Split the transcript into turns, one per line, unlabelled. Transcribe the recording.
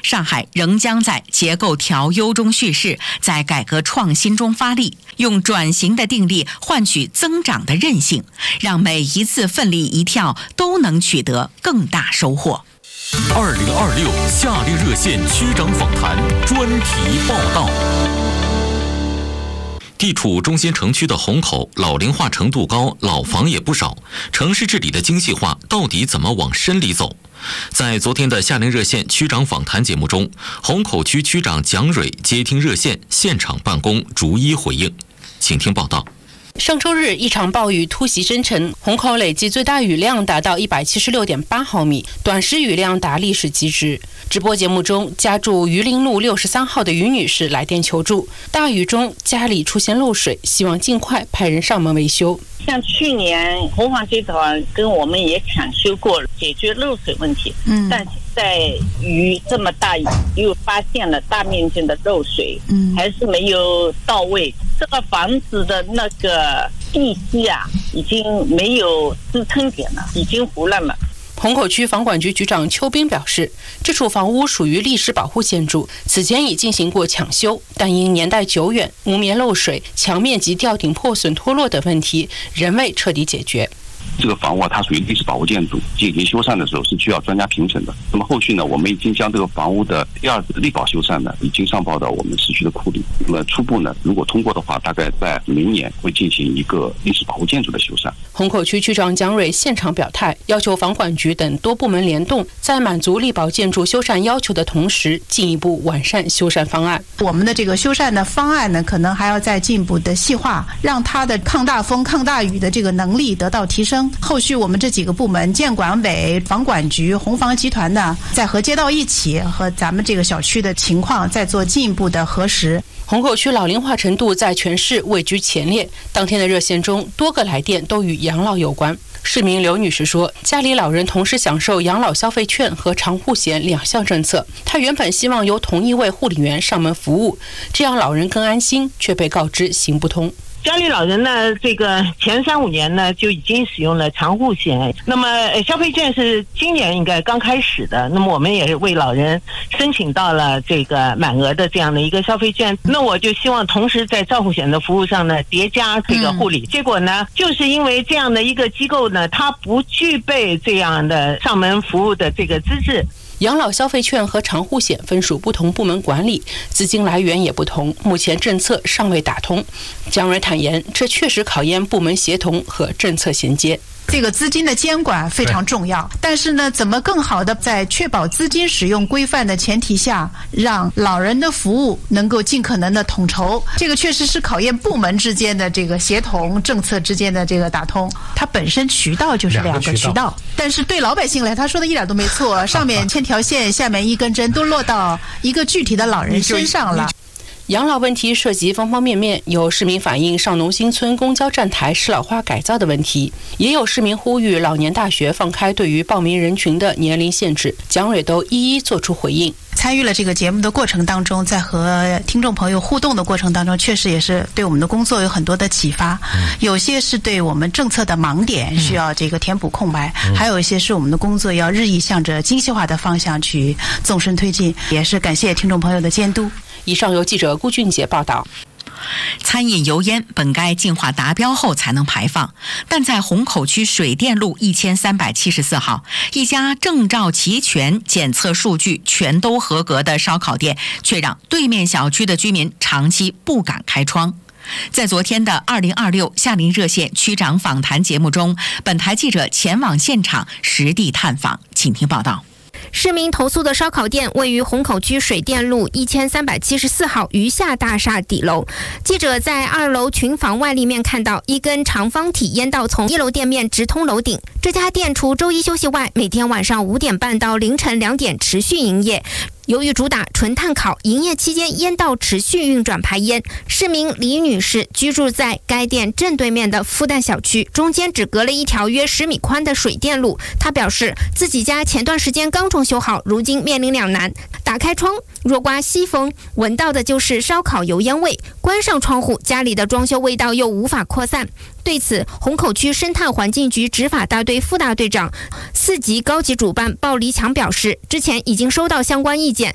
上海仍将在结构调优中蓄势，在改革创新中发力，用转型的定力换取增长的韧性，让每一次奋力一跳都能取得更大收获。
2026夏令热线区长访谈专题报道。地处中心城区的虹口，老龄化程度高，老房也不少。城市治理的精细化到底怎么往深里走？在昨天的夏令热线区长访谈节目中，虹口区区长蒋蕊接听热线，现场办公，逐一回应。请听报道。
上周日，一场暴雨突袭深城，虹口累计最大雨量达到176.8毫米，短时雨量达历史极值。直播节目中，家住榆林路63号的于女士来电求助，大雨中家里出现漏水，希望尽快派人上门维修。
像去年虹坊集团跟我们也抢修过，解决漏水问题。但现在雨这么大，又发现了大面积的漏水，还是没有到位。这个房子的那个地基啊，已经没有支撑点了，已经糊烂了。
虹口区房管局局长邱斌表示，这处房屋属于历史保护建筑，此前已进行过抢修，但因年代久远、屋面漏水、墙面及吊顶破损脱落等问题，仍未彻底解决。
这个房屋它属于历史保护建筑，进行修缮的时候是需要专家评审的。那么后续呢，我们已经将这个房屋的第二次力保修缮呢，已经上报到我们市区的库里。那么初步呢，如果通过的话，大概在明年会进行一个历史保护建筑的修缮。
虹口区区长蒋蕊现场表态，要求房管局等多部门联动，在满足力保建筑修缮要求的同时，进一步完善修缮方案。
我们的这个修缮的方案呢，可能还要再进一步的细化，让它的抗大风、抗大雨的这个能力得到提升。后续我们这几个部门，建管委、房管局、虹房集团呢，再和街道一起，和咱们这个小区的情况再做进一步的核实。
虹口区老龄化程度在全市位居前列。当天的热线中，多个来电都与养老有关。市民刘女士说，家里老人同时享受养老消费券和长护险2项政策，她原本希望由同一位护理员上门服务，这样老人更安心，却被告知行不通。
家里老人呢，这个前3-5年呢就已经使用了长护险，那么消费券是今年应该刚开始的，那么我们也是为老人申请到了这个满额的这样的一个消费券，那我就希望同时在照护险的服务上呢叠加这个护理，结果呢就是因为这样的一个机构呢，它不具备这样的上门服务的这个资质。
养老消费券和长护险分属不同部门管理，资金来源也不同，目前政策尚未打通。蒋蕊坦言，这确实考验部门协同和政策衔接。
这个资金的监管非常重要，但是呢，怎么更好的在确保资金使用规范的前提下，让老人的服务能够尽可能的统筹，这个确实是考验部门之间的这个协同，政策之间的这个打通。它本身渠道就是2个渠道，但是对老百姓来，他说的一点都没错，上面牵条线，下面一根针，都落到一个具体的老人身上了。
养老问题涉及方方面面，有市民反映上农新村公交站台适老化改造的问题，也有市民呼吁老年大学放开对于报名人群的年龄限制，蒋蕊都一一做出回应。
参与了这个节目的过程当中，在和听众朋友互动的过程当中，确实也是对我们的工作有很多的启发，有些是对我们政策的盲点需要这个填补空白，还有一些是我们的工作要日益向着精细化的方向去纵深推进，也是感谢听众朋友的监督。
以上由记者顾俊杰报道。
餐饮油烟本该净化达标后才能排放，但在虹口区水电路1374号，一家证照齐全、检测数据全都合格的烧烤店，却让对面小区的居民长期不敢开窗。在昨天的2026夏令热线区长访谈节目中，本台记者前往现场实地探访，请听报道。
市民投诉的烧烤店位于虹口区水电路1374号余下大厦底楼。记者在2楼群房外立面看到一根长方体烟道从1楼店面直通楼顶。这家店除周一休息外，每天晚上5点半到凌晨2点持续营业。由于主打纯碳烤，营业期间烟道持续运转排烟。市民李女士居住在该店正对面的复旦小区，中间只隔了一条约10米宽的水电路。她表示，自己家前段时间刚装修好，如今面临两难：打开窗若刮西风，闻到的就是烧烤油烟味；关上窗户，家里的装修味道又无法扩散。对此，虹口区生态环境局执法大队副大队长、4级高级主办鲍黎强表示，之前已经收到相关意见，